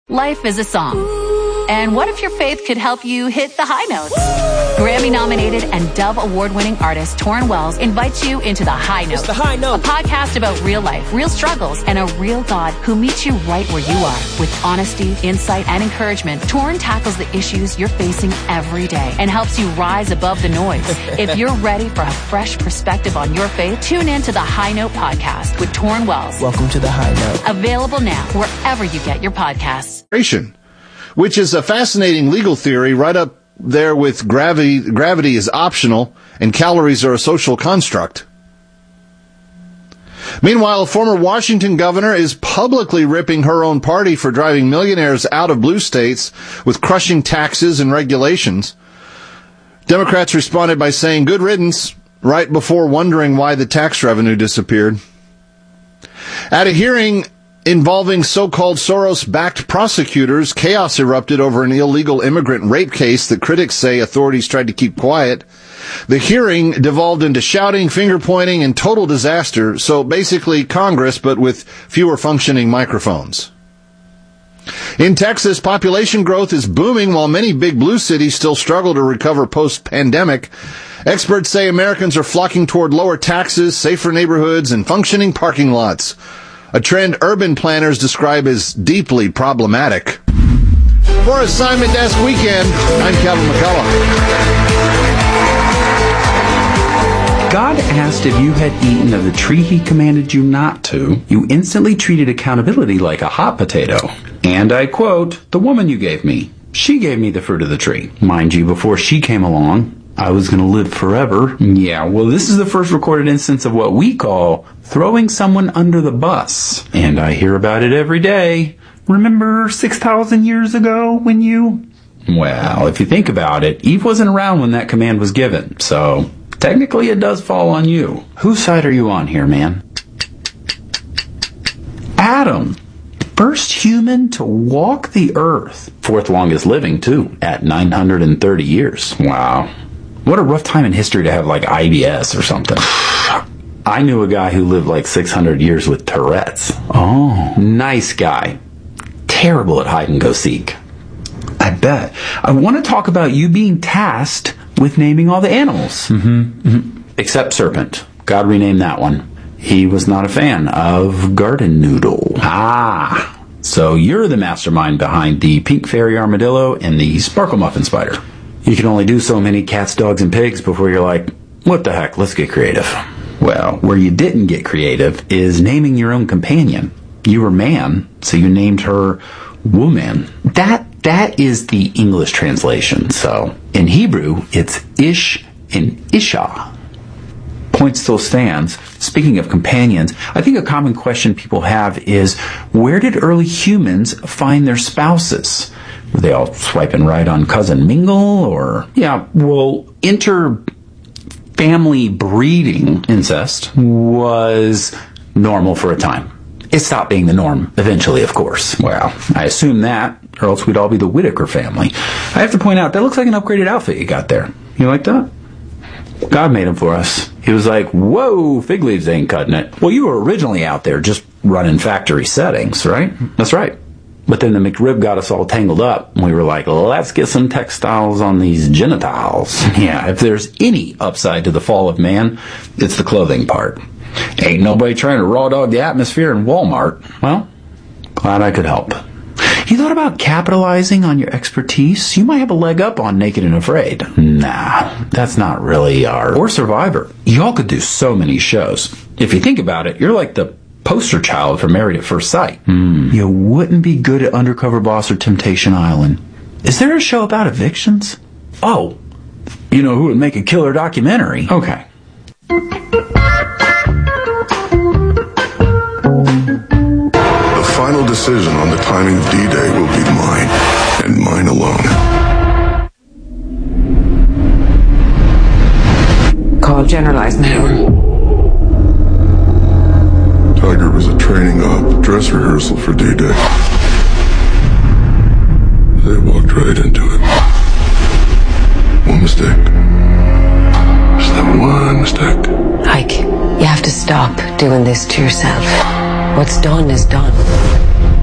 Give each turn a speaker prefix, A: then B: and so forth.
A: Life is a song. And what if your faith could help you hit the high notes? Grammy-nominated and Dove Award-winning artist Torrin Wells invites you into The High Note.
B: It's The High Note.
A: A podcast about real life, real struggles, and a real God who meets you right where you are. With honesty, insight, and encouragement, Torrin tackles the issues you're facing every day and helps you rise above the noise. If you're ready for a fresh perspective on your faith, tune in to The High Note podcast with Torrin Wells.
B: Welcome to The High Note.
A: Available now wherever you get your podcasts.
C: Which is a fascinating legal theory right up there with gravity is optional and calories are a social construct. Meanwhile, a former Washington governor is publicly ripping her own party for driving millionaires out of blue states with crushing taxes and regulations. Democrats responded by saying good riddance right before wondering why the tax revenue disappeared. At a hearing involving so-called Soros-backed prosecutors, chaos erupted over an illegal immigrant rape case that critics say authorities tried to keep quiet. The hearing devolved into shouting, finger-pointing, and total disaster, so basically Congress, but with fewer functioning microphones. In Texas, population growth is booming while many big blue cities still struggle to recover post-pandemic. Experts say Americans are flocking toward lower taxes, safer neighborhoods, and functioning parking lots. A trend urban planners describe as deeply problematic. For Assignment Desk Weekend, I'm Kevin McCullough.
D: God asked if you had eaten of the tree he commanded you not to. You instantly treated accountability like a hot potato. And I quote, "The woman you gave me, she gave me the fruit of the tree." Mind you, before she came along, I was going to live forever. Yeah, well, this is the first recorded instance of what we call throwing someone under the bus. And I hear about it every day. Remember 6,000 years ago when you... Well, if you think about it, Eve wasn't around when that command was given. So, technically it does fall on you. Whose side are you on here, man? Adam. First human to walk the earth. Fourth longest living, too, at 930 years. Wow. What a rough time in history to have, like, IBS or something. I knew a guy who lived, like, 600 years with Tourette's. Oh. Nice guy. Terrible at hide-and-go-seek. I bet. I want to talk about you being tasked with naming all the animals. Except Serpent. God renamed that one. He was not a fan of garden noodle. Ah. So you're the mastermind behind the pink fairy armadillo and the sparkle muffin spider. You can only do so many cats, dogs, and pigs before you're like, what the heck, let's get creative. Well, where you didn't get creative is naming your own companion. You were man, so you named her woman. That is the English translation. So in Hebrew, it's Ish and Isha. Point still stands. Speaking of companions, I think a common question people have is, where did early humans find their spouses? Were they all swiping right on Cousin Mingle, or... Yeah, well, inter-family breeding, incest, was normal for a time. It stopped being the norm, eventually, of course. Well, I assume that, or else we'd all be the Whitaker family. I have to point out, that looks like an upgraded outfit you got there. You like that? God made them for us. He was like, whoa, fig leaves ain't cutting it. Well, you were originally out there just running factory settings, right? That's right. But then the McRib got us all tangled up, and we were like, let's get some textiles on these genitals. Yeah, if there's any upside to the fall of man, it's the clothing part. Ain't nobody trying to raw dog the atmosphere in Walmart. Well, glad I could help. You thought about capitalizing on your expertise? You might have a leg up on Naked and Afraid. Nah, that's not really our... Or Survivor. Y'all could do so many shows. If you think about it, you're like the poster child for Married at First Sight. You wouldn't be good at Undercover Boss or Temptation Island. Is there a show about evictions? Oh, you know who would make a killer documentary? Okay.
E: The final decision on the timing of D-Day will be mine, and mine alone.
F: Call General Eisenhower.
E: Tiger was a training op, dress rehearsal for D-Day. They walked right into it. One mistake. Just that one mistake.
F: Ike, you have to stop doing this to yourself. What's done is done.